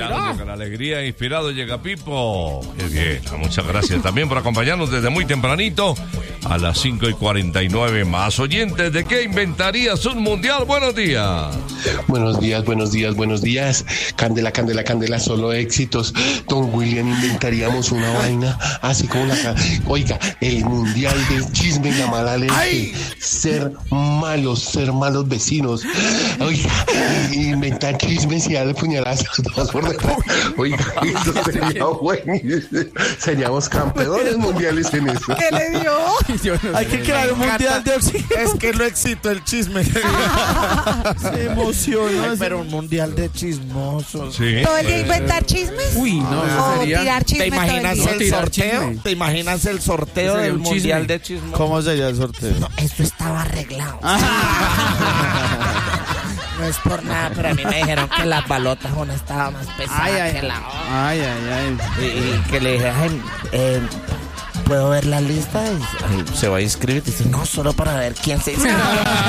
Con alegría, inspirado llega Pipo. Qué bien, muchas gracias también por acompañarnos desde muy tempranito. A las 5:49 más oyentes de ¿Qué inventarías un mundial? Buenos días. Buenos días, buenos días, buenos días. Candela, candela, candela, solo éxitos. Don William, inventaríamos una vaina así como la... Oiga, el mundial del chisme y la mala leche. Ser malos vecinos. Oiga, inventar chismes y darle puñaladas a todas por detrás. Oiga, eso sería bueno. Seríamos campeones mundiales en eso. ¿Qué le dio? Hay que crear un mundial de oxígeno. Es que lo excitó el chisme. Se emocionó. Ay, pero un mundial de chismosos. Sí. ¿Todo el día inventar chismes? Uy, no, eso O sería... tirar ¿Te chismes todo el imaginas día. el tirar sorteo? chisme. ¿Te imaginas el sorteo Sería del un chisme. mundial de chismosos? ¿Cómo sería el sorteo? No, eso estaba arreglado. No es por nada, pero a mí me dijeron que las balotas una estaba más pesada que la otra. Ay. Y que le dije, ¿puedo ver la lista? Y se va a inscribir. Y dice, no, solo para ver quién se inscribe.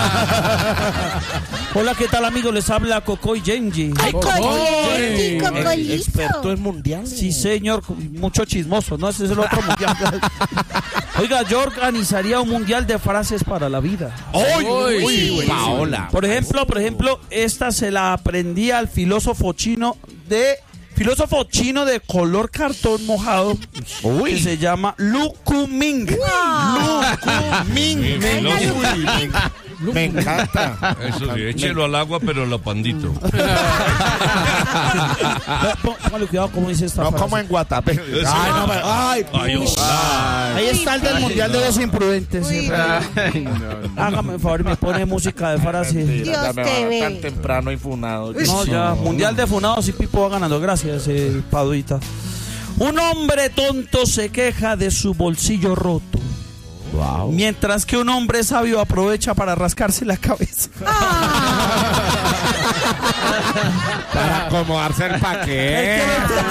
Hola, ¿qué tal, amigos? Les habla Cocoy Genji. ¡Ay, Cocolito! Experto en mundiales. Sí, señor, mucho chismoso, ¿no? Ese es el otro mundial. Oiga, yo organizaría un mundial de frases para la vida. ¡Uy! Paola. Por ejemplo, esta se la aprendí al filósofo chino de color cartón mojado, que se llama Lu Kuming. Me encanta. Eso sí, échelo al agua, pero lo pandito. Póngale cuidado cómo dice esta No frase. como en Guatapé. Ay, Ahí está el del mundial de los imprudentes. Hágame el favor y me pone música de frase. Dios te ve. Tan temprano y funado. No, ya, mundial de funados y Pipo va ganando. Gracias, Paduita. Un hombre tonto se queja de su bolsillo roto. Wow. Mientras que un hombre sabio aprovecha para rascarse la cabeza. Para acomodarse el paquete.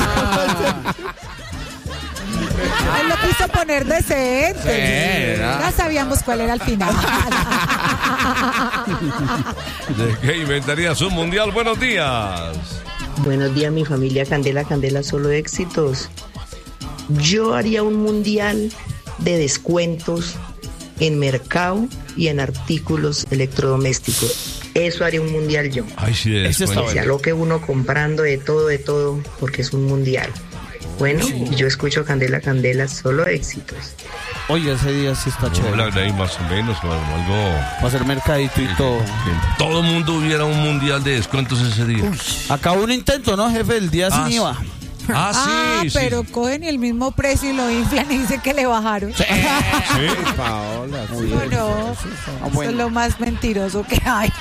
Él lo quiso poner decente. Sí, Ya sabíamos cuál era el final. ¿De qué inventarías un mundial? Buenos días. Buenos días, mi familia Candela, Candela, solo éxitos. Yo haría un mundial de descuentos en mercado y en artículos electrodomésticos. Eso haría un mundial yo. Ay, sí, de descuento. Que se aloque uno comprando de todo, porque es un mundial. Bueno, yo escucho Candela, Candela, solo éxitos. Oye, ese día sí está chévere. Hablar de ahí más o menos, como algo... Va a ser mercadito y todo. Que todo el mundo hubiera un mundial de descuentos ese día. Acabó un intento, ¿no, jefe? El día sin IVA. Sí, pero cogen el mismo precio y lo inflan y dicen que le bajaron. Sí. Paola. No, eso es lo más mentiroso que hay.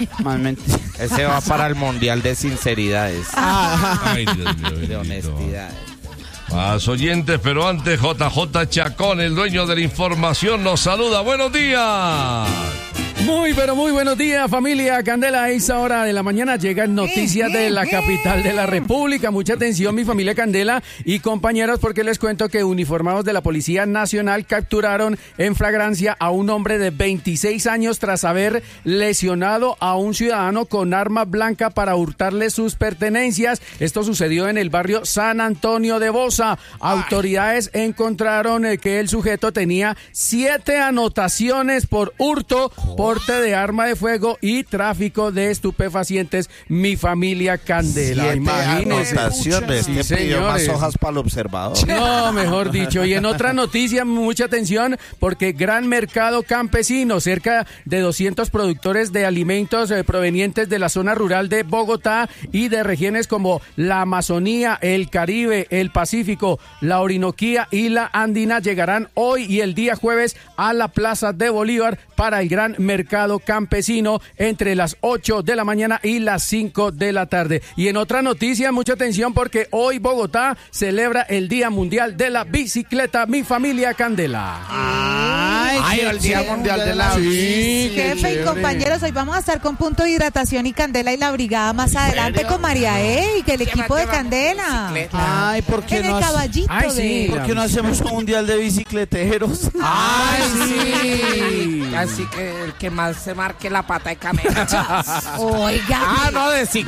Ese va para el mundial de sinceridades. Ay, Dios mío, De bendito. honestidades. Más oyentes, pero antes JJ Chacón, el dueño de la información, nos saluda. ¡Buenos días! Muy, pero muy buenos días, familia Candela. A esa hora de la mañana llegan noticias de la capital de la República. Mucha atención, mi familia Candela y compañeros, porque les cuento que uniformados de la Policía Nacional capturaron en flagrancia a un hombre de 26 años tras haber lesionado a un ciudadano con arma blanca para hurtarle sus pertenencias. Esto sucedió en el barrio San Antonio de Bosa. Autoridades encontraron que el sujeto tenía 7 anotaciones por hurto, porte de arma de fuego y tráfico de estupefacientes. Mi familia Candela. 7 Imagínense. anotaciones. Sí, ¿Te pidió más señores. hojas para el observador? No, mejor dicho. Y en otra noticia, mucha atención, porque gran mercado campesino, cerca de 200 productores de alimentos provenientes de la zona rural de Bogotá y de regiones como la Amazonía, el Caribe, el Pacífico, la Orinoquía y la Andina llegarán hoy y el día jueves a la Plaza de Bolívar para el gran mercado campesino entre las 8 de la mañana y las 5 de la tarde. Y en otra noticia, mucha atención, porque hoy Bogotá celebra el Día Mundial de la Bicicleta. Mi familia Candela. Ay, el Día Mundial de la Sí, qué Jefe y chévere. compañeros, hoy vamos a estar con Punto de Hidratación y Candela y la Brigada más adelante con María y que el equipo de Candela. Ay, ¿por qué En el no caballito Ay, sí. de... ¿Por qué no hacemos un mundial de bicicleteros? ¡Ay, sí! Así que el que más se marque la pata de camela. Oiga. Ah, no, de